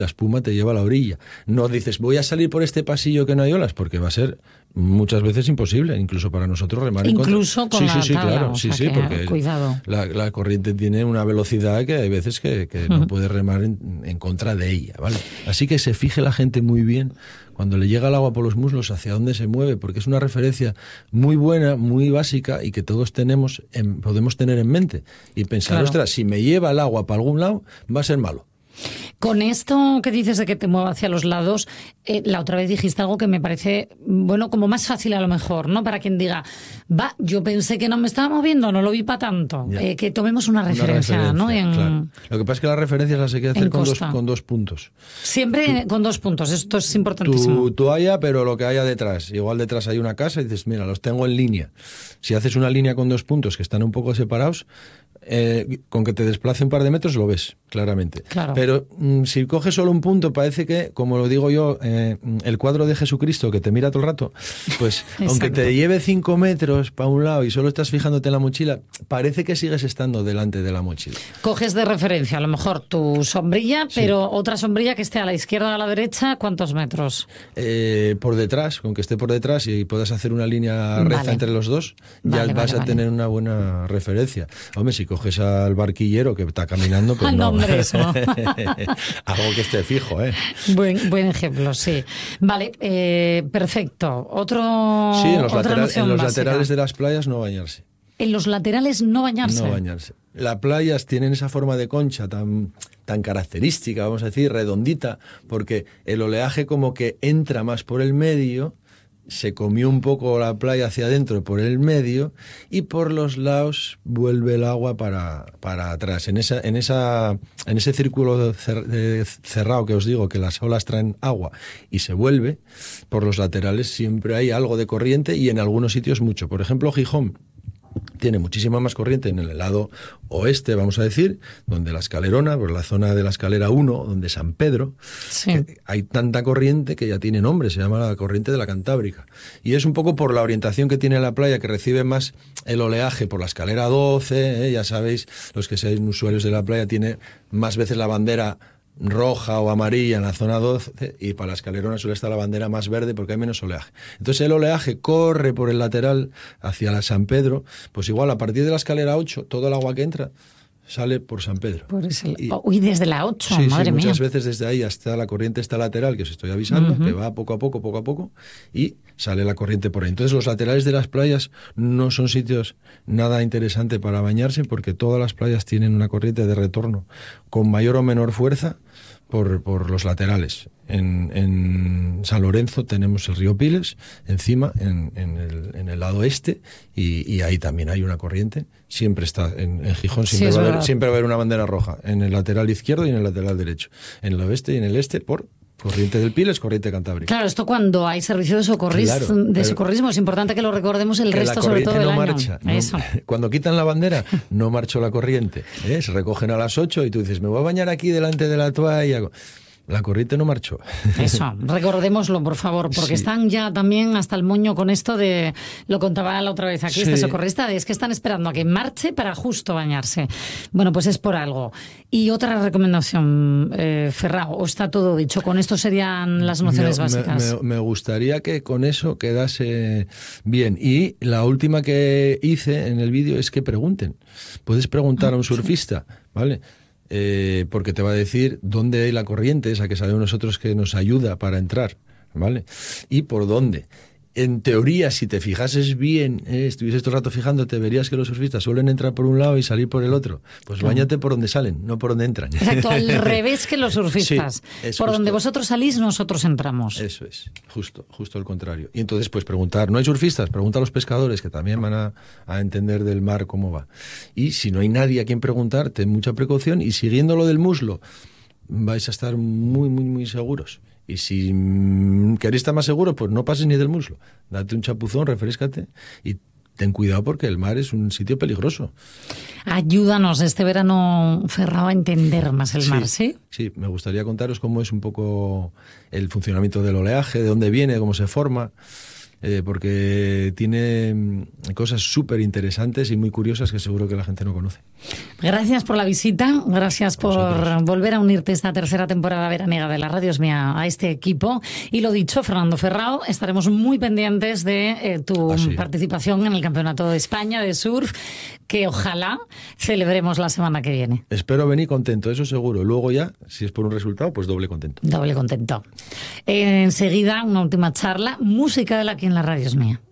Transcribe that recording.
la espuma te lleva a la orilla. No dices, voy a salir por este pasillo que no hay olas, porque va a ser muchas veces imposible, incluso para nosotros remar en contra. Incluso con la tabla, claro, o sea que, porque cuidado. La corriente tiene una velocidad que hay veces que no puedes remar en contra de ella, ¿vale? Así que se fije la gente muy bien cuando le llega el agua por los muslos hacia dónde se mueve, porque es una referencia muy buena, muy básica y que todos podemos tener en mente y pensar, claro. ostras, si me lleva el agua para algún lado, va a ser malo. Con esto que dices de que te mueva hacia los lados, la otra vez dijiste algo que me parece, bueno, como más fácil a lo mejor, ¿no? Para quien diga, yo pensé que no me estaba moviendo, no lo vi para tanto. Que tomemos una referencia, ¿no? Claro. Lo que pasa es que las referencias las hay que hacer con dos puntos. Siempre con 2 puntos, esto es importantísimo. Tu toalla, pero lo que haya detrás. Igual detrás hay una casa y dices, mira, los tengo en línea. Si haces una línea con 2 puntos que están un poco separados, con que te desplace un par de metros lo ves claramente. Claro. Pero si coges solo un punto, parece que, como lo digo yo, el cuadro de Jesucristo que te mira todo el rato, pues aunque te lleve 5 metros para un lado y solo estás fijándote en la mochila, parece que sigues estando delante de la mochila. Coges de referencia a lo mejor tu sombrilla, pero otra sombrilla que esté a la izquierda o a la derecha, ¿cuántos metros? Por detrás, con que esté por detrás y puedas hacer una línea recta entre los dos, ya vas a tener una buena referencia. Hombre, si coges al barquillero que está caminando, pues no. Hombre, eso. Algo que esté fijo, ¿eh? Buen ejemplo, sí. Vale, perfecto. Sí, en los laterales de las playas no bañarse. En los laterales no bañarse. No bañarse. Las playas tienen esa forma de concha tan característica, vamos a decir, redondita, porque el oleaje como que entra más por el medio, se comió un poco la playa hacia adentro por el medio y por los lados vuelve el agua para atrás. En ese círculo cerrado que os digo, que las olas traen agua y se vuelve, por los laterales siempre hay algo de corriente y en algunos sitios mucho. Por ejemplo, Gijón tiene muchísima más corriente en el lado oeste, vamos a decir, donde la Escalerona, por la zona de la Escalera 1, donde San Pedro, hay tanta corriente que ya tiene nombre, se llama la corriente de la Cantábrica. Y es un poco por la orientación que tiene la playa, que recibe más el oleaje por la Escalera 12, ya sabéis, los que seáis usuarios de la playa, tiene más veces la bandera roja o amarilla en la zona 12 y para la Escalerona suele estar la bandera más verde porque hay menos oleaje. Entonces el oleaje corre por el lateral hacia la San Pedro, pues igual a partir de la Escalera 8 todo el agua que entra sale por San Pedro. Desde la 8, madre mía. Muchas veces desde ahí hasta la corriente está lateral, que os estoy avisando, que va poco a poco, y sale la corriente por ahí. Entonces los laterales de las playas no son sitios nada interesante para bañarse porque todas las playas tienen una corriente de retorno con mayor o menor fuerza por los laterales. En San Lorenzo tenemos el río Piles, encima, en el lado este, y ahí también hay una corriente. Siempre está, en Gijón siempre va a haber una bandera roja, en el lateral izquierdo y en el lateral derecho. En el oeste y en el este, por corriente del Piles, corriente cantábrica. Claro, esto cuando hay servicio de socorrismo, es importante que lo recordemos el resto, sobre todo del año. Marcha, Eso. Cuando quitan la bandera, no marchó la corriente. Se recogen a las 8 y tú dices, me voy a bañar aquí delante de la toalla. La corriente no marchó. Eso, recordémoslo, por favor, porque están ya también hasta el moño con esto de, lo contaba la otra vez aquí, este socorrista, es que están esperando a que marche para justo bañarse. Bueno, pues es por algo. Y otra recomendación, Ferrao, ¿o está todo dicho? Con esto serían las nociones básicas. Me gustaría que con eso quedase bien. Y la última que hice en el vídeo es que pregunten. Puedes preguntar a un surfista, ¿vale? Porque te va a decir dónde hay la corriente, esa que sabemos nosotros que nos ayuda para entrar, ¿vale? Y por dónde. En teoría, si te fijases bien, estuvieses todo el rato fijándote, verías que los surfistas suelen entrar por un lado y salir por el otro. Pues báñate por donde salen, no por donde entran. Exacto, al revés que los surfistas. Sí, por donde vosotros salís, nosotros entramos. Eso es, justo el contrario. Y entonces, pues preguntar, ¿no hay surfistas? Pregunta a los pescadores, que también van a entender del mar cómo va. Y si no hay nadie a quien preguntar, ten mucha precaución y siguiendo lo del muslo, vais a estar muy, muy, muy seguros. Y si queréis estar más seguro, pues no pases ni del muslo. Date un chapuzón, refréscate y ten cuidado porque el mar es un sitio peligroso. Ayúdanos este verano, Ferrao, a entender más el mar, ¿sí? Sí, me gustaría contaros cómo es un poco el funcionamiento del oleaje, de dónde viene, cómo se forma. porque tiene cosas súper interesantes y muy curiosas que seguro que la gente no conoce. Gracias por la visita, gracias por volver a unirte esta tercera temporada veraniega de La Radio es Mía a este equipo. Y lo dicho, Fernando Ferrao, estaremos muy pendientes de tu participación en el Campeonato de España de Surf, que ojalá celebremos la semana que viene. Espero venir contento, eso seguro. Luego ya, si es por un resultado, pues doble contento. Doble contento. Enseguida, una última charla, música de la que en La Radio es Mía.